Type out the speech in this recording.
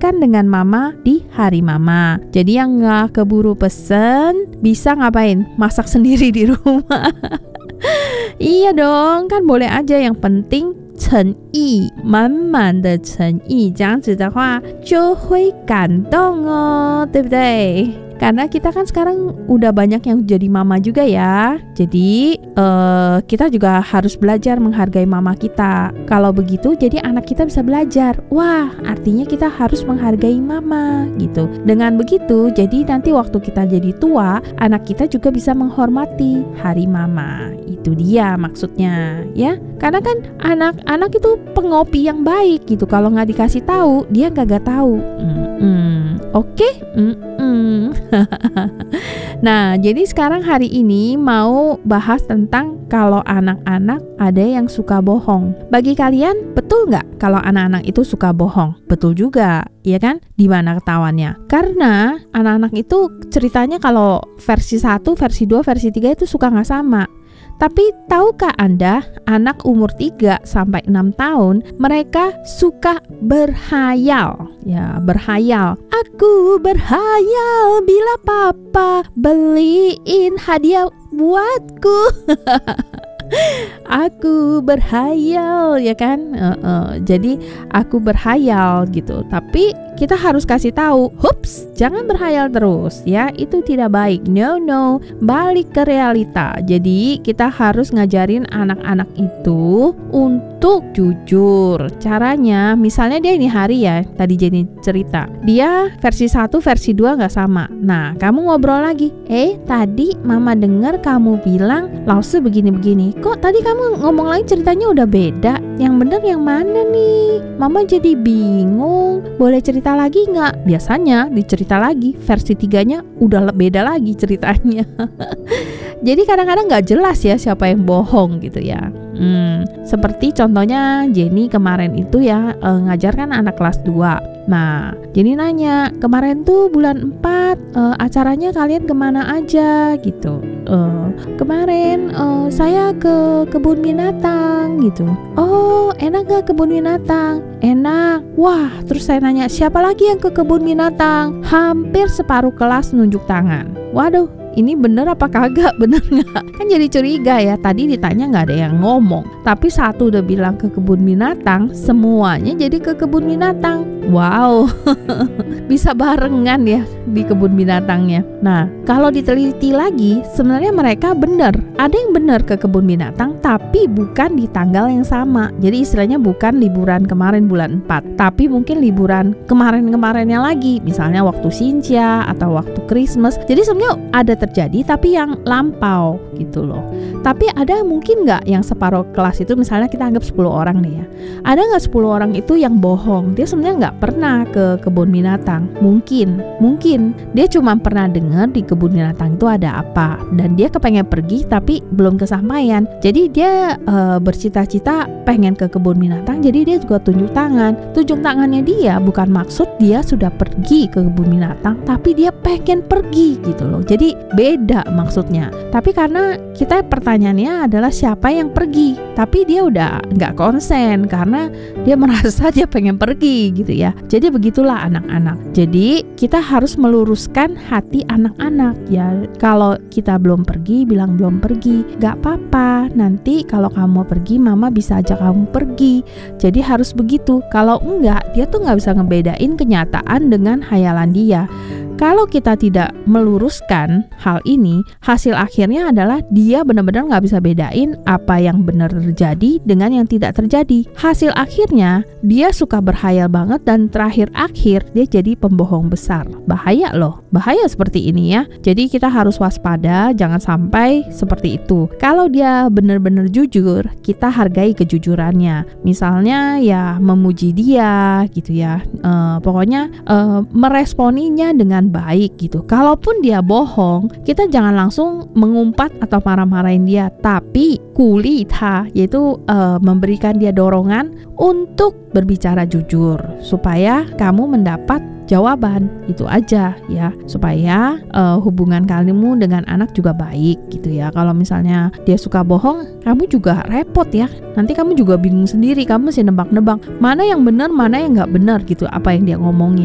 makan dengan mama di hari mama. Jadi yang gak keburu pesen bisa ngapain? Masak sendiri di rumah. Iya dong, kan boleh aja, yang penting 诚意，满满的诚意，这样子的话就会感动哦，对不对？ Karena kita kan sekarang udah banyak yang jadi mama juga ya. Jadi kita juga harus belajar menghargai mama kita. Kalau begitu jadi anak kita bisa belajar. Wah, artinya kita harus menghargai mama gitu. Dengan begitu jadi nanti waktu kita jadi tua, anak kita juga bisa menghormati hari mama. Itu dia maksudnya ya. Karena kan anak-anak itu pengopi yang baik gitu. Kalau nggak dikasih tahu, dia nggak tahu. Oke? Nah, jadi sekarang hari ini mau bahas tentang kalau anak-anak ada yang suka bohong. Bagi kalian, betul nggak kalau anak-anak itu suka bohong? Betul juga, ya kan? Di mana ketahuannya? Karena anak-anak itu ceritanya kalau versi 1, versi 2, versi 3 itu suka nggak sama. Tapi tahukah Anda, anak umur 3 sampai 6 tahun, mereka suka berhayal. Ya, berhayal. Aku berhayal bila papa beliin hadiah buatku. Aku berhayal, ya kan? Jadi aku berhayal gitu. Tapi kita harus kasih tahu, hups, jangan berhayal terus ya, itu tidak baik. No, balik ke realita. Jadi kita harus ngajarin anak-anak itu untuk jujur. Caranya, misalnya dia ini hari ya, tadi Jenny cerita, dia versi 1, versi 2 gak sama. Nah, kamu ngobrol lagi, tadi mama dengar kamu bilang Lause begini-begini, kok tadi kamu ngomong lagi ceritanya udah beda, yang bener yang mana nih? Mama jadi bingung, boleh cerita lagi nggak? Biasanya dicerita lagi, versi 3-nya udah beda lagi ceritanya. Jadi kadang-kadang nggak jelas ya siapa yang bohong gitu ya. Seperti contohnya Jenny kemarin itu ya ngajarkan anak kelas 2. Nah, Jenny nanya, kemarin tuh bulan 4 acaranya kalian kemana aja gitu. Kemarin saya ke kebun binatang gitu. Oh, enak gak kebun binatang? Enak. Wah, terus saya nanya, siapa lagi yang ke kebun binatang? Hampir separuh kelas nunjuk tangan. Waduh, ini bener apa kagak, bener nggak? Kan jadi curiga ya, tadi ditanya nggak ada yang ngomong, tapi satu udah bilang ke kebun binatang, semuanya jadi ke kebun binatang. Wow, bisa barengan ya di kebun binatangnya. Nah, kalau diteliti lagi, sebenarnya mereka bener, ada yang bener ke kebun binatang, tapi bukan di tanggal yang sama. Jadi istilahnya bukan liburan kemarin bulan 4, tapi mungkin liburan kemarin-kemarinnya lagi, misalnya waktu Xinjia atau waktu Christmas. Jadi sebenarnya ada terjadi tapi yang lampau gitu loh. Tapi ada mungkin nggak yang separuh kelas itu, misalnya kita anggap 10 orang nih ya, ada nggak 10 orang itu yang bohong? Dia sebenarnya nggak pernah ke kebun binatang. Mungkin dia cuma pernah dengar di kebun binatang itu ada apa, dan dia kepengen pergi tapi belum kesampaian. Jadi dia bercita-cita pengen ke kebun binatang, jadi dia juga tunjuk tangannya dia bukan maksud dia sudah pergi ke kebun binatang, tapi dia pengen pergi gitu loh. Jadi beda maksudnya. Tapi karena kita pertanyaannya adalah siapa yang pergi, tapi dia udah nggak konsen karena dia merasa dia pengen pergi gitu ya. Jadi begitulah anak-anak. Jadi kita harus meluruskan hati anak-anak ya. Kalau kita belum pergi, bilang belum pergi, nggak apa-apa. Nanti kalau kamu pergi, mama bisa ajak kamu pergi. Jadi harus begitu. Kalau enggak, dia tuh nggak bisa ngebedain kenyataan dengan hayalan dia. Kalau kita tidak meluruskan hal ini, hasil akhirnya adalah dia benar-benar nggak bisa bedain apa yang benar terjadi dengan yang tidak terjadi. Hasil akhirnya dia suka berhayal banget, dan terakhir dia jadi pembohong besar. Bahaya loh, bahaya seperti ini ya. Jadi kita harus waspada, jangan sampai seperti itu. Kalau dia benar-benar jujur, kita hargai kejujurannya. Misalnya ya memuji dia gitu ya. Pokoknya meresponinya dengan baik gitu. Kalaupun dia bohong, kita jangan langsung mengumpat atau marah-marahin dia, tapi kulita, yaitu memberikan dia dorongan untuk berbicara jujur supaya kamu mendapat jawaban. Itu aja ya, supaya hubungan kamu dengan anak juga baik gitu ya. Kalau misalnya dia suka bohong, kamu juga repot ya. Nanti kamu juga bingung sendiri, kamu mesti nebak-nebak mana yang benar, mana yang nggak benar gitu, apa yang dia ngomongin.